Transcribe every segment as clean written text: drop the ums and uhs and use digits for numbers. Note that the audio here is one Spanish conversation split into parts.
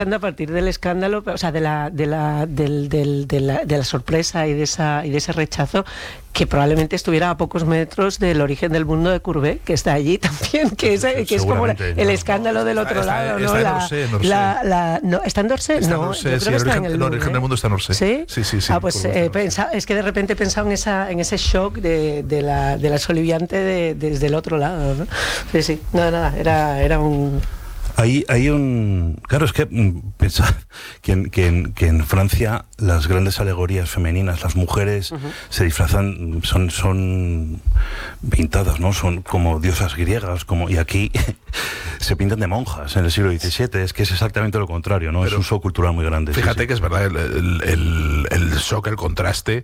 a partir del escándalo, o sea, de la sorpresa y de ese rechazo, que probablemente estuviera a pocos metros del origen del mundo de Courbet, que está allí también, que es como el escándalo del otro lado, ¿no? ¿Está en Dorsay? ¿Está en Dorsay? No, Dorsay, yo creo que está en el origen Louvre, del mundo está en Dorsay. ¿Sí? Sí. Pues es que de repente he pensado en ese shock de la soliviante desde el otro lado, ¿no? Sí. Nada, era un... Hay un... Claro, es que pensad que en Francia las grandes alegorías femeninas, las mujeres se disfrazan, son pintadas, ¿no? Son como diosas griegas, y aquí se pintan de monjas en el siglo XVII. Es que es exactamente lo contrario, ¿no? Pero es un shock cultural muy grande. Fíjate que es verdad, el shock, el contraste,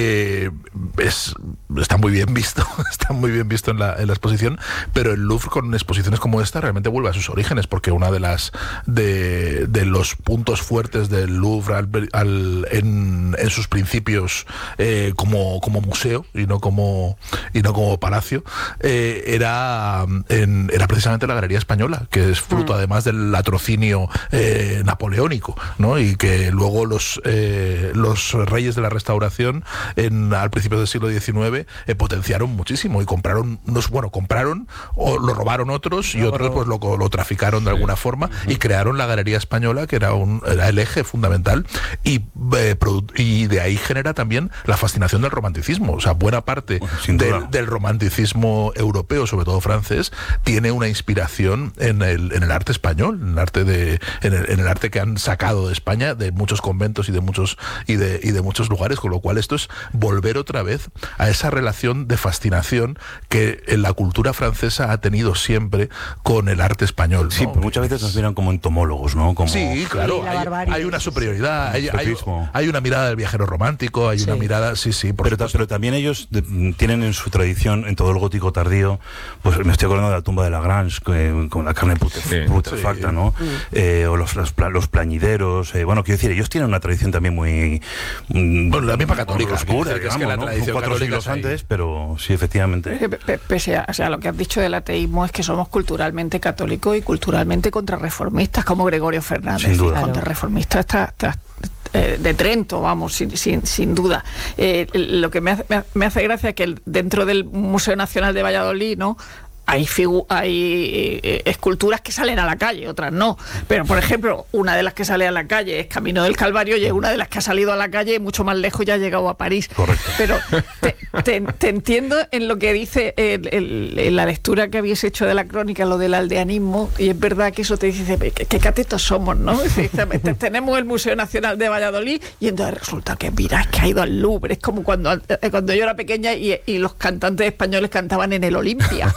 está muy bien visto, en la exposición, pero el Louvre con exposiciones como esta realmente vuelve a sus orígenes, porque una de los puntos fuertes del Louvre en sus principios como museo y no como palacio era precisamente la Galería Española, que es fruto además del latrocinio napoleónico, ¿no? Y que luego los reyes de la Restauración al principio del siglo XIX potenciaron muchísimo y compraron o lo robaron otros y otros pues lo traficaron de alguna forma y crearon la Galería Española, que era el eje fundamental, y de ahí genera también la fascinación del romanticismo. O sea, buena parte del romanticismo europeo, sobre todo francés, tiene una inspiración en el arte español, en el arte que han sacado de España, de muchos conventos y de muchos lugares, con lo cual esto es volver otra vez a esa relación de fascinación que en la cultura francesa ha tenido siempre con el arte español, ¿no? Sí, pues muchas veces nos miran como entomólogos, ¿no? Sí, claro, hay una superioridad, hay una mirada del viajero romántico, hay una mirada, pero también ellos tienen en su tradición, en todo el gótico tardío, pues me estoy acordando de la tumba de Lagrange, con la carne putrefacta, ¿no? O los plañideros, quiero decir, ellos tienen una tradición también muy... la misma católica, oscura, digamos, que la tradición 4 siglos antes, pero sí, efectivamente. Pese a lo que has dicho del ateísmo, es que somos culturalmente católicos y culturalmente contrarreformistas, como Gregorio Fernández. Sin duda. Contrarreformista está de Trento, vamos, sin duda. Lo que me hace gracia es que dentro del Museo Nacional de Valladolid, ¿no?, hay esculturas que salen a la calle, otras no. Pero, por ejemplo, una de las que sale a la calle es Camino del Calvario, y es una de las que ha salido a la calle mucho más lejos, ya ha llegado a París. Correcto. Pero te entiendo en lo que dice la lectura que habéis hecho de la crónica, lo del aldeanismo, y es verdad que eso te dice, qué catetos somos, ¿no? Tenemos el Museo Nacional de Valladolid, y entonces resulta que, mira, es que ha ido al Louvre. Es como cuando yo era pequeña y los cantantes españoles cantaban en el Olimpia.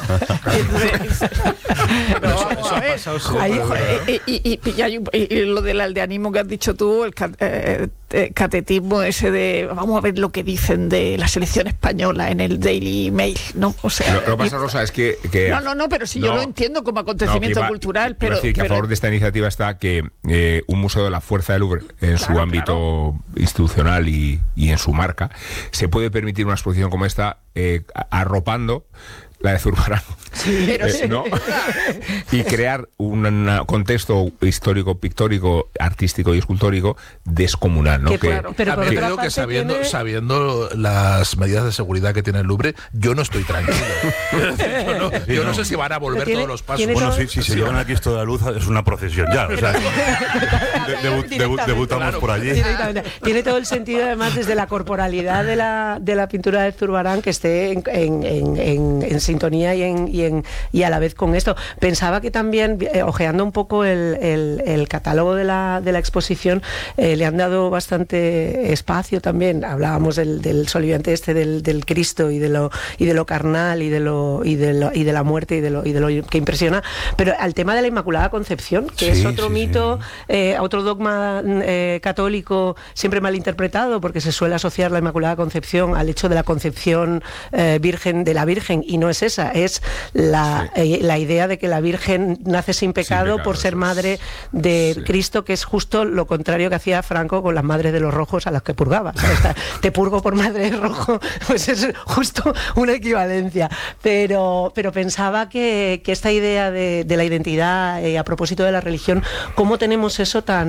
Y lo del aldeanismo que has dicho tú, el catetismo ese de vamos a ver lo que dicen de la selección española en el Daily Mail, ¿no? O sea, lo que pasa, Rosa, es que no, pero si yo lo entiendo como acontecimiento cultural, pero decir que a favor de esta iniciativa está que un museo de la fuerza del Louvre, en su ámbito institucional y en su marca, se puede permitir una exposición como esta, arropando la de Zurbarán, ¿no? Y crear un contexto histórico, pictórico, artístico y escultórico descomunal, ¿no? Creo que sabiendo las medidas de seguridad que tiene el Louvre, yo no estoy tranquilo. Yo no sé si van a volver todos los pasos. Bueno, si se llevan aquí esto de la luz, es una procesión ya. O sea, debutamos por allí. Tiene todo el sentido, además, desde la corporalidad de la pintura de Zurbarán, que esté en sintonía y a la vez con esto. Pensaba que también, ojeando un poco el catálogo de la exposición, le han dado bastante espacio también. Hablábamos del soliviante del Cristo y de lo carnal y de la muerte y de lo que impresiona, pero al tema de la Inmaculada Concepción, que es otro mito, otro dogma católico siempre malinterpretado, porque se suele asociar la Inmaculada Concepción al hecho de la concepción virgen de la Virgen, y no es esa, es la idea de que la Virgen nace sin pecado por ser madre de Cristo, que es justo lo contrario que hacía Franco con las madres de los rojos a las que purgaba. O sea, te purgo por madre de rojo, pues es justo una equivalencia. Pero pensaba que esta idea de la identidad, a propósito de la religión, ¿cómo tenemos eso tan